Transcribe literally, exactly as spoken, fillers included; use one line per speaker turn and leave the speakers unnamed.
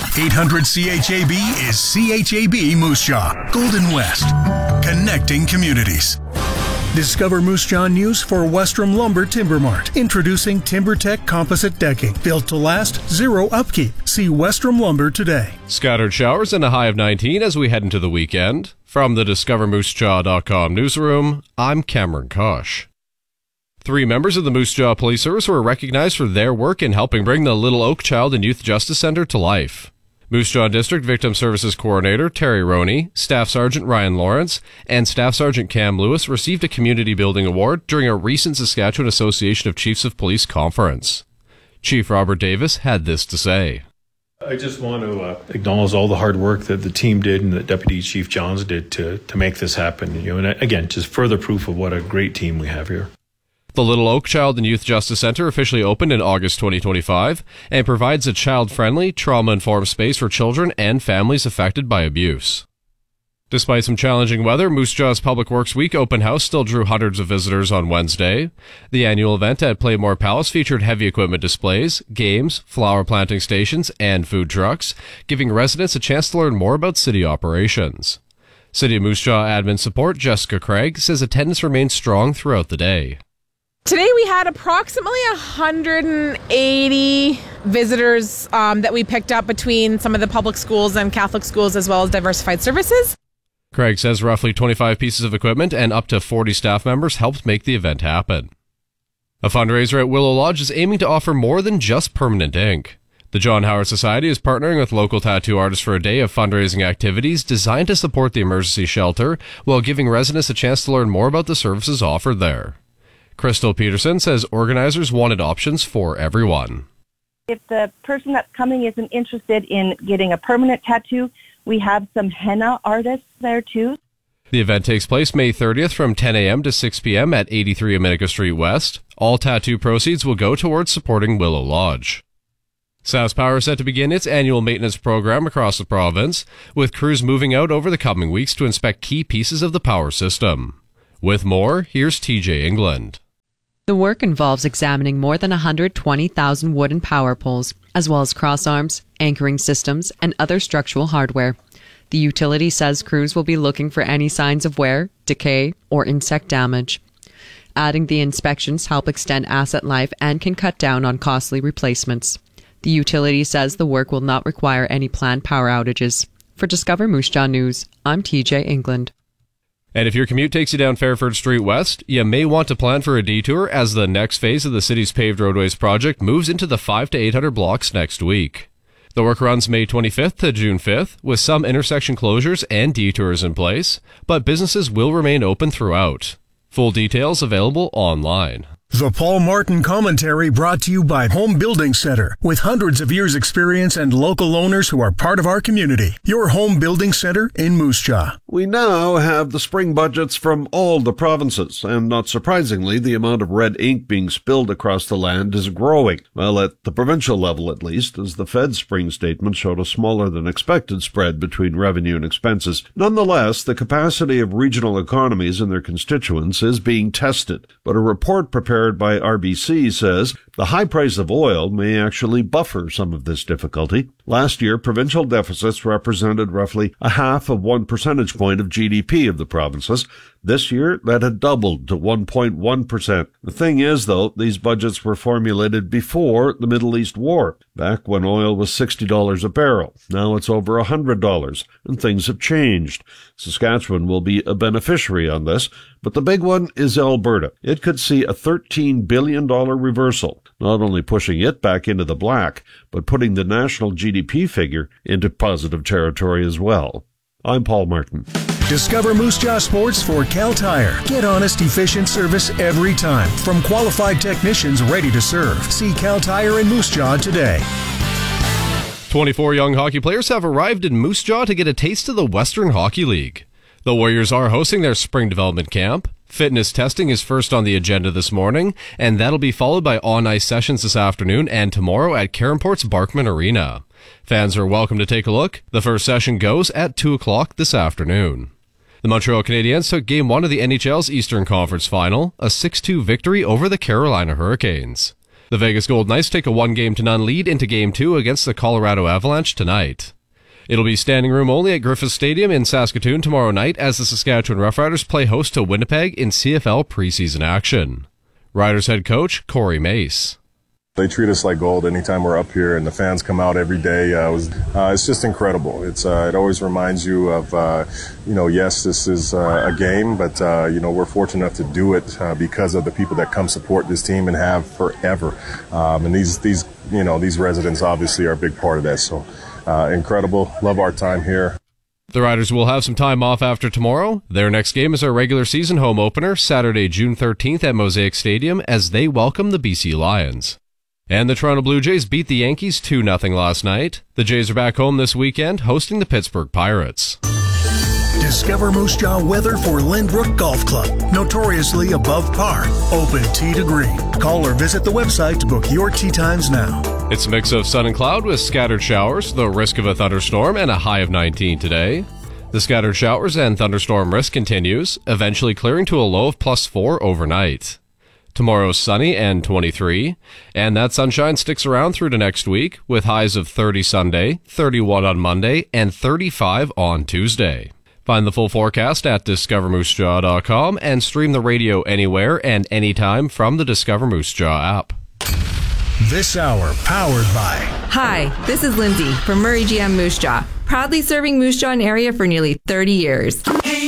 eight hundred C H A B is C H A B Moose Jaw, Golden West, connecting communities. Discover Moose Jaw news for Westrom Lumber Timber Mart. Introducing TimberTech Composite Decking. Built to last, zero upkeep. See Westrom Lumber today.
Scattered showers and a high of nineteen as we head into the weekend. From the discover moose jaw dot com newsroom, I'm Cameron Kosh. Three members of the Moose Jaw Police Service were recognized for their work in helping bring the Little Oak Child and Youth Justice Center to life. Moose Jaw District Victim Services Coordinator Terry Roney, Staff Sergeant Ryan Lawrence, and Staff Sergeant Cam Lewis received a Community Building Award during a recent Saskatchewan Association of Chiefs of Police conference. Chief Robert Davis had this to say.
I just want to uh, acknowledge all the hard work that the team did and that Deputy Chief Johns did to, to make this happen. You know, and again, just further proof of what a great team we have here.
The Little Oak Child and Youth Justice Center officially opened in August twenty twenty-five and provides a child-friendly, trauma-informed space for children and families affected by abuse. Despite some challenging weather, Moose Jaw's Public Works Week open house still drew hundreds of visitors on Wednesday. The annual event at Playmore Palace featured heavy equipment displays, games, flower planting stations, and food trucks, giving residents a chance to learn more about city operations. City of Moose Jaw admin support Jessica Craig says attendance remained strong throughout the day.
Today we had approximately one hundred eighty visitors um, that we picked up between some of the public schools and Catholic schools as well as diversified services.
Craig says roughly twenty-five pieces of equipment and up to forty staff members helped make the event happen. A fundraiser at Willow Lodge is aiming to offer more than just permanent ink. The John Howard Society is partnering with local tattoo artists for a day of fundraising activities designed to support the emergency shelter while giving residents a chance to learn more about the services offered there. Crystal Peterson says organizers wanted options for everyone.
If the person that's coming isn't interested in getting a permanent tattoo, we have some henna artists there too.
The event takes place May thirtieth from ten a.m. to six p.m. at eighty-three Amica Street West. All tattoo proceeds will go towards supporting Willow Lodge. SaskPower is set to begin its annual maintenance program across the province, with crews moving out over the coming weeks to inspect key pieces of the power system. With more, here's T J England.
The work involves examining more than one hundred twenty thousand wooden power poles, as well as crossarms, anchoring systems, and other structural hardware. The utility says crews will be looking for any signs of wear, decay, or insect damage. Adding the inspections help extend asset life and can cut down on costly replacements. The utility says the work will not require any planned power outages. For Discover Moose Jaw News, I'm T J England.
And if your commute takes you down Fairford Street West, you may want to plan for a detour as the next phase of the city's paved roadways project moves into the five to eight hundred blocks next week. The work runs May twenty-fifth to June fifth, with some intersection closures and detours in place, but businesses will remain open throughout. Full details available online.
The Paul Martin Commentary brought to you by Home Building Center, with hundreds of years experience and local owners who are part of our community. Your Home Building Center in Moose Jaw.
We now have the spring budgets from all the provinces, and not surprisingly, the amount of red ink being spilled across the land is growing. Well, at the provincial level at least, as the Fed's spring statement showed a smaller than expected spread between revenue and expenses. Nonetheless, the capacity of regional economies and their constituents is being tested, but a report prepared by R B C says the high price of oil may actually buffer some of this difficulty. Last year, provincial deficits represented roughly a half of one percentage point of G D P of the provinces. This year, that had doubled to one point one percent. The thing is, though, these budgets were formulated before the Middle East war, back when oil was sixty dollars a barrel. Now it's over one hundred dollars, and things have changed. Saskatchewan will be a beneficiary on this, but the big one is Alberta. It could see a thirteen billion dollars reversal, not only pushing it back into the black, but putting the national G D P figure into positive territory as well. I'm Paul Martin.
Discover Moose Jaw Sports for Cal Tire. Get honest, efficient service every time from qualified technicians ready to serve. See Cal Tire in Moose Jaw today.
twenty-four young hockey players have arrived in Moose Jaw to get a taste of the Western Hockey League. The Warriors are hosting their spring development camp. Fitness testing is first on the agenda this morning, and that'll be followed by on-ice sessions this afternoon and tomorrow at Caronport's Barkman Arena. Fans are welcome to take a look. The first session goes at two o'clock this afternoon. The Montreal Canadiens took Game one of the N H L's Eastern Conference Final, a six two victory over the Carolina Hurricanes. The Vegas Golden Knights take a one game to none lead into Game two against the Colorado Avalanche tonight. It'll be standing room only at Griffith Stadium in Saskatoon tomorrow night as the Saskatchewan Roughriders play host to Winnipeg in C F L preseason action. Riders head coach Corey Mace.
They treat us like gold anytime we're up here, and the fans come out every day. Uh, it was, uh, it's just incredible. It's uh, it always reminds you of, uh, you know, yes, this is uh, a game, but uh, you know, we're fortunate enough to do it uh, because of the people that come support this team and have forever. Um, and these these you know these residents obviously are a big part of that. So uh, incredible. Love our time here.
The Riders will have some time off after tomorrow. Their next game is our regular season home opener, Saturday, June thirteenth at Mosaic Stadium, as they welcome the B C Lions. And the Toronto Blue Jays beat the Yankees two nothing last night. The Jays are back home this weekend, hosting the Pittsburgh Pirates.
Discover Moose Jaw weather for Lynbrook Golf Club. Notoriously above par. Open tee to green. Call or visit the website to book your tee times now.
It's a mix of sun and cloud with scattered showers, the risk of a thunderstorm, and a high of nineteen today. The scattered showers and thunderstorm risk continues, eventually clearing to a low of plus four overnight. Tomorrow's sunny and twenty-three, and that sunshine sticks around through to next week with highs of thirty Sunday, thirty-one on Monday, and thirty-five on Tuesday. Find the full forecast at discover moose jaw dot com and stream the radio anywhere and anytime from the Discover Moose Jaw app.
This hour powered by...
Hi, this is Lindsay from Murray G M Moose Jaw, proudly serving Moose Jaw area for nearly thirty years.